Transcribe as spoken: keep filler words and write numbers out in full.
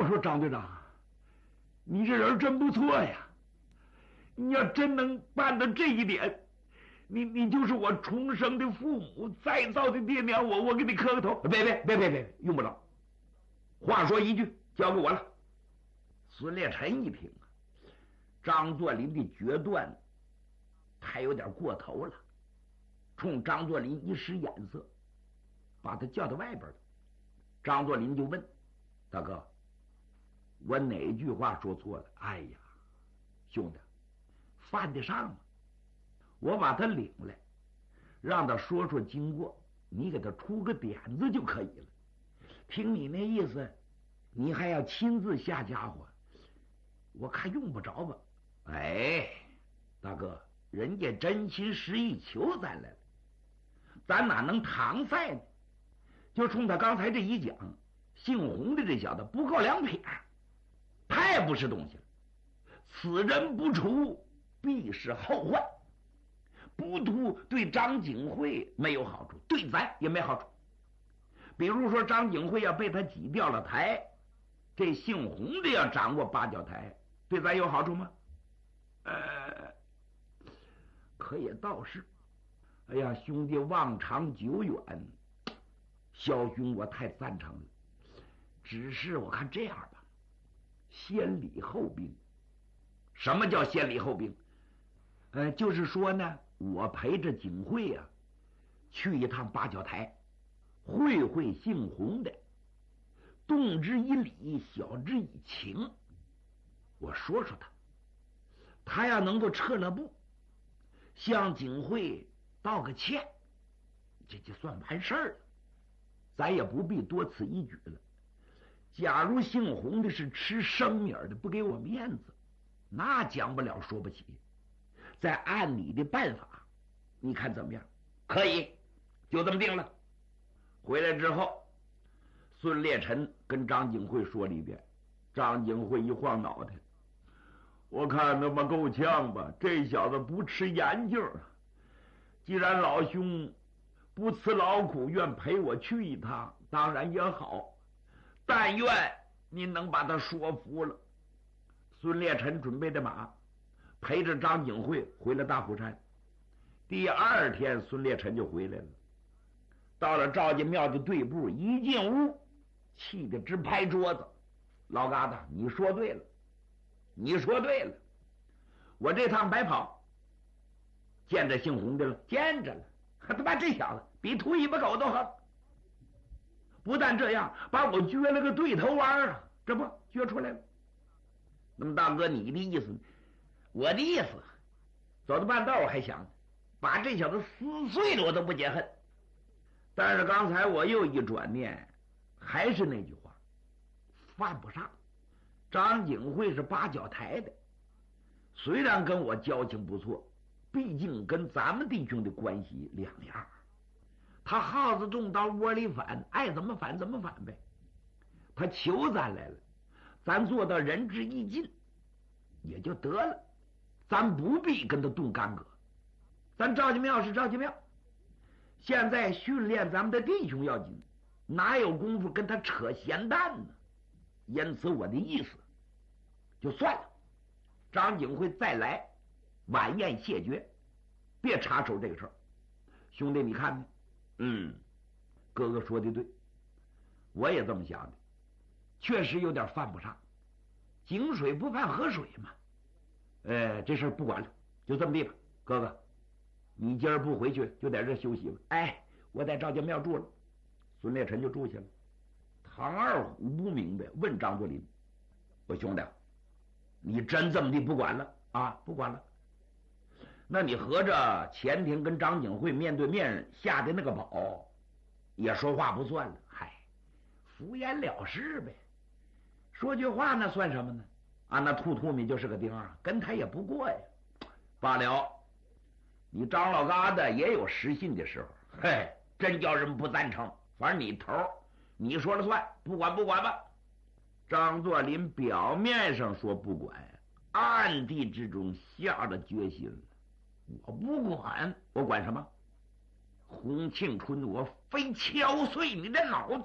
我说张队长，你这人真不错呀！你要真能办到这一点，你你就是我重生的父母，再造的爹娘，我我给你磕个头。别别别别别，用不着。话说一句，交给我了。孙烈臣一听啊，张作霖的决断太有点过头了，冲张作霖一使眼色，把他叫到外边了。张作霖就问大哥，我哪句话说错了？哎呀，兄弟，犯得上吗？我把他领来，让他说说经过，你给他出个点子就可以了。听你那意思，你还要亲自下家伙，我看用不着吧。哎，大哥，人家真心实意求咱来了，咱哪能搪塞呢？就冲他刚才这一讲，姓洪的这小子不够两撇，太不是东西了。此人不除，必是后患。不图对张景惠没有好处，对咱也没好处。比如说张景惠要被他挤掉了台，这姓洪的要掌握八角台，对咱有好处吗？呃，可也倒是。哎呀，兄弟望长久远，肖兄我太赞成了。只是我看这样吧，先礼后兵。什么叫先礼后兵？呃，就是说呢，我陪着景惠啊去一趟八角台，会会姓洪的，动之以理，晓之以情。我说说他，他要能够撤了步，向景惠道个歉，这就算完事儿了，咱也不必多此一举了。假如姓洪的是吃生米的，不给我面子，那讲不了说不起。再按你的办法，你看怎么样？可以，就这么定了。回来之后，孙烈臣跟张景惠说了一遍。张景惠一晃脑袋，我看他妈够呛吧，这小子不吃眼镜。既然老兄不辞劳苦，愿陪我去一趟，当然也好，但愿您能把他说服了。孙烈臣准备的马，陪着张景惠回了大虎山。第二天，孙烈臣就回来了。到了赵家庙的对部，一进屋，气得直拍桌子。老疙瘩，你说对了，你说对了，我这趟白跑，见着姓洪的了，见着了。他妈这小子比秃尾巴狗都横。不但这样，把我撅了个对头弯啊，这不撅出来了。那么大哥，你的意思？我的意思，走到半道我还想把这小子撕碎了，我都不解恨。但是刚才我又一转念，还是那句话，犯不上。张景惠是八角台的，虽然跟我交情不错，毕竟跟咱们弟兄的关系两样。他耗子洞到窝里反，爱怎么反怎么反呗。他求咱来了，咱做到仁至义尽也就得了，咱不必跟他动干戈。咱赵家庙是赵家庙，现在训练咱们的弟兄要紧，哪有功夫跟他扯闲淡呢？因此我的意思就算了，张景惠再来晚宴谢绝，别插手这个事儿。兄弟你看呢？嗯，哥哥说的对，我也这么想的，确实有点犯不上。井水不犯河水嘛。呃，这事儿不管了，就这么地吧。哥哥，你今儿不回去，就在这休息吧。哎，我在赵家庙住了。孙烈臣就住下了。唐二虎不明白，问张作霖：“我兄弟，你真这么地不管了啊？不管了？那你合着前天跟张景惠面对面下的那个宝，也说话不算了？嗨，敷衍了事呗。说句话那算什么呢？啊，那兔兔米就是个钉啊，跟他也不过呀。罢了，你张老疙瘩也有失信的时候，嘿，真叫人不赞成。反正你头你说了算，不管不管吧。”张作霖表面上说不管，暗地之中下了决心了。我不管，我管什么？洪庆春，我非敲碎你的脑袋！